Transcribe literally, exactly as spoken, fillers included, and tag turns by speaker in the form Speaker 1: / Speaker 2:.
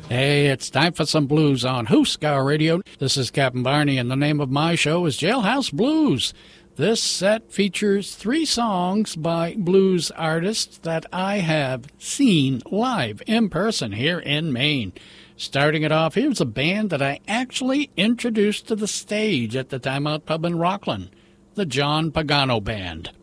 Speaker 1: Hey, it's time for some blues on Husker Radio. This is Captain Barney, and the name of my show is Jailhouse Blues. This set features three songs by blues artists that I have seen live in person here in Maine. Starting it off, here's a band that I actually introduced to the stage at the Time Out Pub in Rockland, the John Pagano Band.